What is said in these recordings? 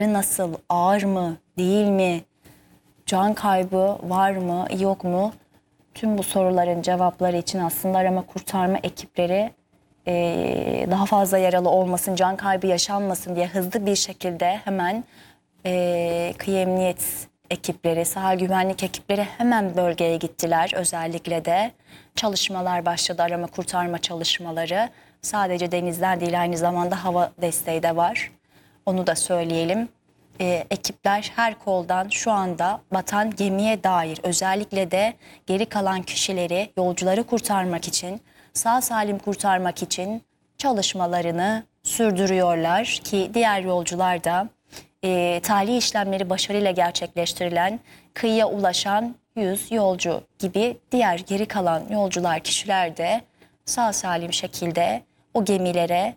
nasıl, ağır mı, değil mi, can kaybı var mı, yok mu? Tüm bu soruların cevapları için aslında arama kurtarma ekipleri daha fazla yaralı olmasın, can kaybı yaşanmasın diye hızlı bir şekilde hemen kıyı emniyet ekipleri, sahil güvenlik ekipleri hemen bölgeye gittiler. Özellikle de çalışmalar başladı, arama kurtarma çalışmaları. Sadece denizler değil, aynı zamanda hava desteği de var. Onu da söyleyelim. Ekipler her koldan şu anda batan gemiye dair, özellikle de geri kalan kişileri, yolcuları kurtarmak için, sağ salim kurtarmak için çalışmalarını sürdürüyorlar ki diğer yolcular da tahliye işlemleri başarıyla gerçekleştirilen, kıyıya ulaşan 100 yolcu gibi diğer geri kalan yolcular, kişiler de sağ salim şekilde o gemilere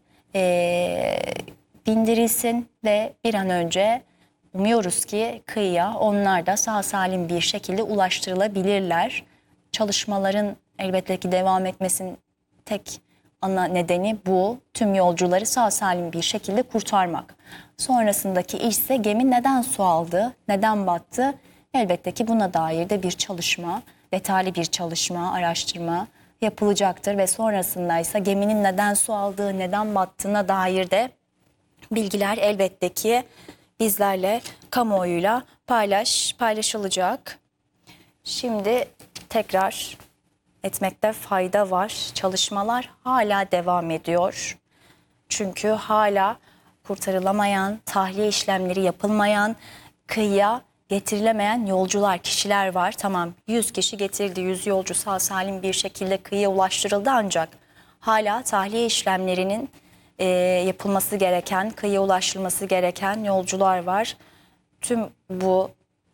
bindirilsin ve bir an önce umuyoruz ki kıyıya onlar da sağ salim bir şekilde ulaştırılabilirler. Çalışmaların elbette ki devam etmesinin tek ana nedeni bu. Tüm yolcuları sağ salim bir şekilde kurtarmak. Sonrasındaki iş ise gemi neden su aldı, neden battı? Elbette ki buna dair de bir çalışma, detaylı bir çalışma, araştırma yapılacaktır ve sonrasında ise geminin neden su aldığı, neden battığına dair de bilgiler elbette ki bizlerle, kamuoyuyla paylaşılacak. Şimdi tekrar etmekte fayda var. Çalışmalar hala devam ediyor. Çünkü hala kurtarılamayan, tahliye işlemleri yapılmayan, kıyıya getirilemeyen yolcular, kişiler var. Tamam, 100 kişi getirildi, 100 yolcu sağ salim bir şekilde kıyıya ulaştırıldı, ancak hala tahliye işlemlerinin yapılması gereken, kıyıya ulaştırılması gereken yolcular var. Tüm bu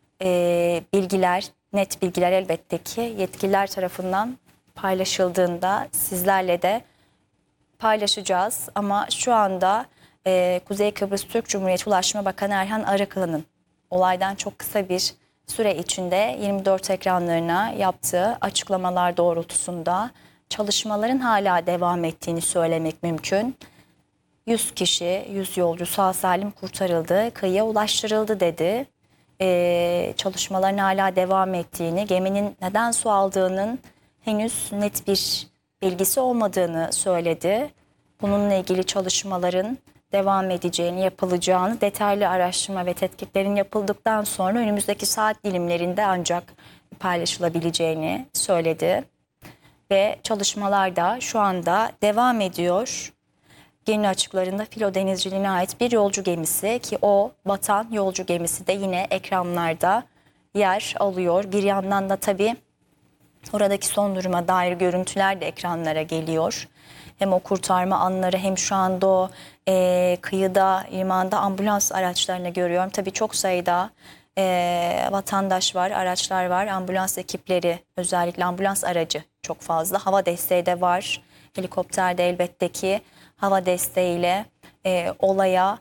bilgiler, net bilgiler elbette ki yetkililer tarafından paylaşıldığında sizlerle de paylaşacağız. Ama şu anda Kuzey Kıbrıs Türk Cumhuriyeti Ulaştırma Bakanı Erhan Arıkılı'nın olaydan çok kısa bir süre içinde 24 ekranlarına yaptığı açıklamalar doğrultusunda çalışmaların hala devam ettiğini söylemek mümkün. 100 kişi, 100 yolcu sağ salim kurtarıldı, kıyıya ulaştırıldı dedi. Çalışmaların hala devam ettiğini, geminin neden su aldığının henüz net bir bilgisi olmadığını söyledi. Bununla ilgili çalışmaların devam edeceğini, yapılacağını, detaylı araştırma ve tetkiklerin yapıldıktan sonra önümüzdeki saat dilimlerinde ancak paylaşılabileceğini söyledi. Ve çalışmalar da şu anda devam ediyor. Gemi açıklarında filo denizciliğine ait bir yolcu gemisi, ki o batan yolcu gemisi de yine ekranlarda yer alıyor. Bir yandan da tabii oradaki son duruma dair görüntüler de ekranlara geliyor. Hem o kurtarma anları hem şu anda o kıyıda, limanda ambulans araçlarını görüyorum. Tabii çok sayıda vatandaş var, araçlar var, ambulans ekipleri, özellikle ambulans aracı çok fazla. Hava desteği de var, helikopter de elbette ki hava desteğiyle olaya,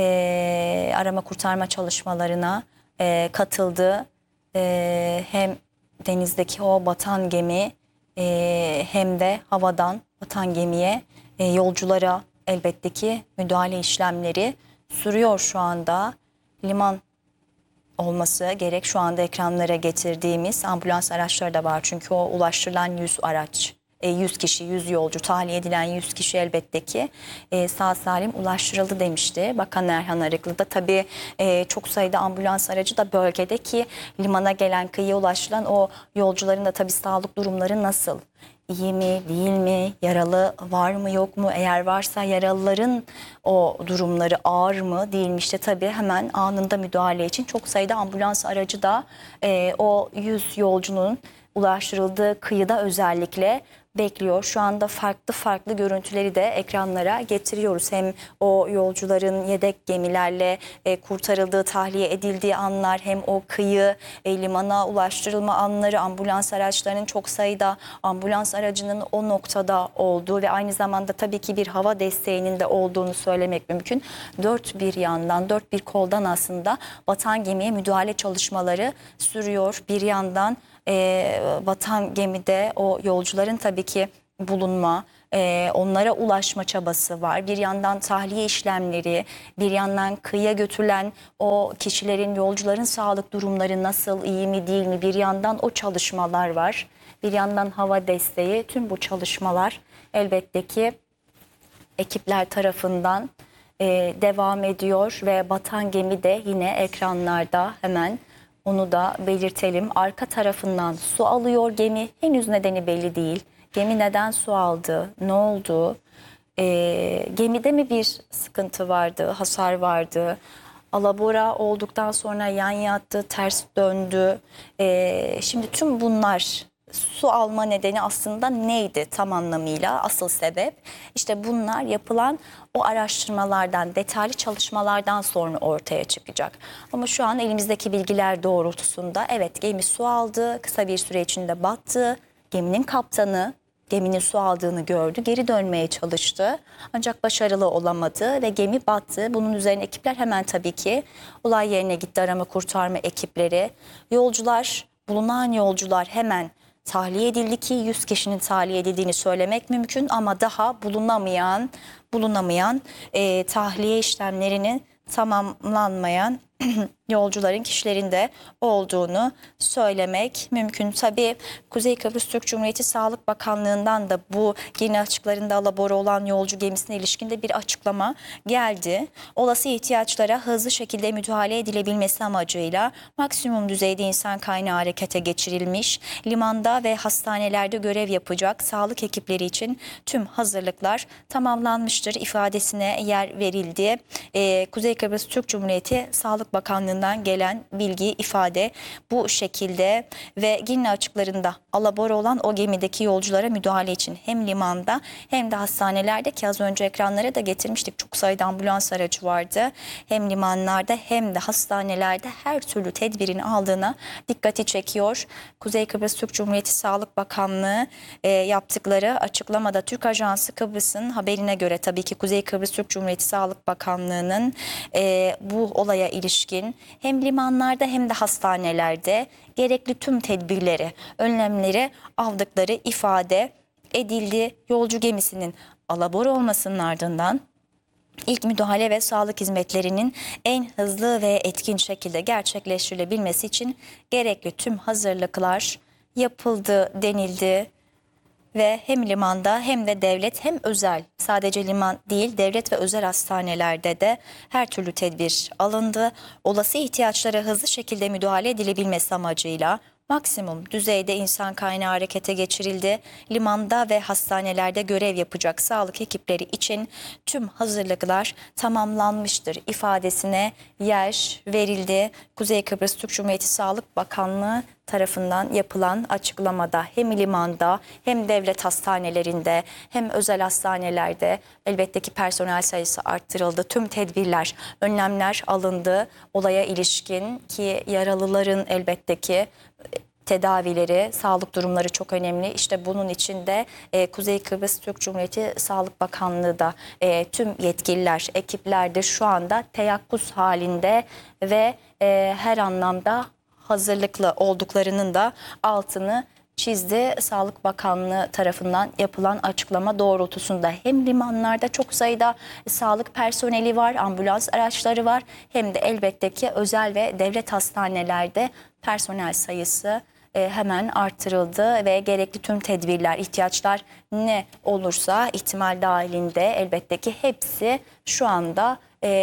arama kurtarma çalışmalarına katıldı. Hem denizdeki o batan gemi hem de havadan batan gemiye, yolculara elbette ki müdahale işlemleri sürüyor şu anda. Liman olması gerek, şu anda ekranlara getirdiğimiz ambulans araçları da var. Çünkü o ulaştırılan 100 araç, 100 kişi, 100 yolcu, tahliye edilen 100 kişi elbette ki sağ salim ulaştırıldı demişti Bakan Erhan Arıklı da. Tabii çok sayıda ambulans aracı da bölgede, ki limana gelen, kıyıya ulaştırılan o yolcuların da tabii sağlık durumları nasıl? İyi mi, değil mi? Yaralı var mı, yok mu? Eğer varsa yaralıların o durumları ağır mı, değil mi? İşte tabii hemen anında müdahale için çok sayıda ambulans aracı da o 100 yolcunun ulaştırıldığı kıyıda özellikle bekliyor. Şu anda farklı görüntüleri de ekranlara getiriyoruz. Hem o yolcuların yedek gemilerle kurtarıldığı, tahliye edildiği anlar, hem o kıyı limana ulaştırılma anları, ambulans araçlarının çok sayıda ambulans aracının o noktada olduğu ve aynı zamanda tabii ki bir hava desteğinin de olduğunu söylemek mümkün. Dört bir yandan, dört bir koldan aslında batan gemiye müdahale çalışmaları sürüyor. Bir yandan batan gemide o yolcuların tabii ki bulunma, Onlara ulaşma çabası var. Bir yandan tahliye işlemleri, bir yandan kıyıya götürülen o kişilerin, yolcuların sağlık durumları nasıl, iyi mi değil mi? Bir yandan o çalışmalar var. Bir yandan hava desteği. Tüm bu çalışmalar elbette ki ekipler tarafından devam ediyor ve batan gemi de yine ekranlarda, hemen onu da belirtelim. Arka tarafından su alıyor gemi. Henüz nedeni belli değil. Gemi neden su aldı? Ne oldu? Gemide mi bir sıkıntı vardı, hasar vardı? Alabora olduktan sonra yan yattı, ters döndü. Şimdi tüm bunlar, su alma nedeni aslında neydi tam anlamıyla, asıl sebep? İşte bunlar yapılan o araştırmalardan, detaylı çalışmalardan sonra ortaya çıkacak. Ama şu an elimizdeki bilgiler doğrultusunda evet, gemi su aldı, kısa bir süre içinde battı. Geminin kaptanı geminin su aldığını gördü, geri dönmeye çalıştı. Ancak başarılı olamadı ve gemi battı. Bunun üzerine ekipler hemen tabii ki olay yerine gitti, arama kurtarma ekipleri. Bulunan yolcular hemen tahliye edildi ki 100 kişinin tahliye edildiğini söylemek mümkün ama daha bulunamayan tahliye işlemlerinin tamamlanmayan yolcuların, kişilerin de olduğunu söylemek mümkün. Tabii Kuzey Kıbrıs Türk Cumhuriyeti Sağlık Bakanlığı'ndan da bu yeni açıklarında alabora olan yolcu gemisine ilişkin de bir açıklama geldi. Olası ihtiyaçlara hızlı şekilde müdahale edilebilmesi amacıyla maksimum düzeyde insan kaynağı harekete geçirilmiş, limanda ve hastanelerde görev yapacak sağlık ekipleri için tüm hazırlıklar tamamlanmıştır ifadesine yer verildi. Kuzey Kıbrıs Türk Cumhuriyeti Sağlık Bakanlığı'ndan gelen bilgi, ifade bu şekilde ve Girne açıklarında alabora olan o gemideki yolculara müdahale için hem limanda hem de hastanelerde, ki az önce ekranlara da getirmiştik, çok sayıda ambulans aracı vardı. Hem limanlarda hem de hastanelerde her türlü tedbirin aldığına dikkati çekiyor. Kuzey Kıbrıs Türk Cumhuriyeti Sağlık Bakanlığı yaptıkları açıklamada, Türk Ajansı Kıbrıs'ın haberine göre tabii ki Kuzey Kıbrıs Türk Cumhuriyeti Sağlık Bakanlığı'nın bu olaya ilişkin hem limanlarda hem de hastanelerde gerekli tüm tedbirleri, önlemleri aldıkları ifade edildi. Yolcu gemisinin alabora olmasının ardından İlk müdahale ve sağlık hizmetlerinin en hızlı ve etkin şekilde gerçekleştirilebilmesi için gerekli tüm hazırlıklar yapıldı denildi. Ve hem limanda hem de devlet hem özel, sadece liman değil devlet ve özel hastanelerde de her türlü tedbir alındı. Olası ihtiyaçlara hızlı şekilde müdahale edilebilmesi amacıyla maksimum düzeyde insan kaynağı harekete geçirildi. Limanda ve hastanelerde görev yapacak sağlık ekipleri için tüm hazırlıklar tamamlanmıştır ifadesine yer verildi. Kuzey Kıbrıs Türk Cumhuriyeti Sağlık Bakanlığı tarafından yapılan açıklamada hem limanda hem devlet hastanelerinde hem özel hastanelerde elbette ki personel sayısı arttırıldı. Tüm tedbirler, önlemler alındı. Olaya ilişkin ki yaralıların elbette ki tedavileri, sağlık durumları çok önemli. İşte bunun için de Kuzey Kıbrıs Türk Cumhuriyeti Sağlık Bakanlığı da tüm yetkililer, ekipler de şu anda teyakkuz halinde ve her anlamda hazırlıklı olduklarının da altını çizdi. Sağlık Bakanlığı tarafından yapılan açıklama doğrultusunda hem limanlarda çok sayıda sağlık personeli var, ambulans araçları var, hem de elbette ki özel ve devlet hastanelerde personel sayısı hemen artırıldı ve gerekli tüm tedbirler, ihtiyaçlar ne olursa ihtimal dahilinde elbette ki hepsi şu anda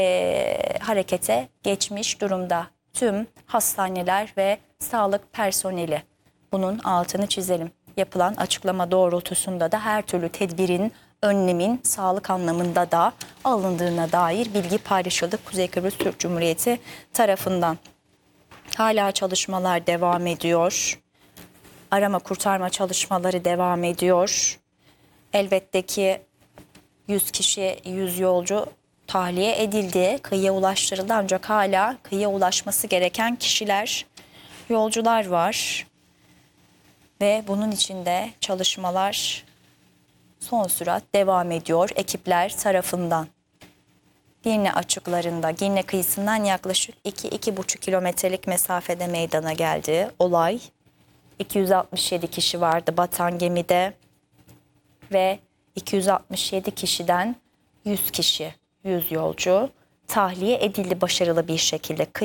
harekete geçmiş durumda. Tüm hastaneler ve sağlık personeli, bunun altını çizelim. Yapılan açıklama doğrultusunda da her türlü tedbirin, önlemin sağlık anlamında da alındığına dair bilgi paylaşıldı Kuzey Kıbrıs Türk Cumhuriyeti tarafından. Hala çalışmalar devam ediyor. Arama kurtarma çalışmaları devam ediyor. Elbette ki 100 kişi, 100 yolcu tahliye edildi, kıyıya ulaştırıldı, ancak hala kıyıya ulaşması gereken kişiler, yolcular var. Ve bunun için de çalışmalar son sürat devam ediyor ekipler tarafından. Girne açıklarında, Girne kıyısından yaklaşık 2-2,5 kilometrelik mesafede meydana geldi olay. 267 kişi vardı batan gemide ve 267 kişiden 100 kişi, 100 yolcu tahliye edildi başarılı bir şekilde.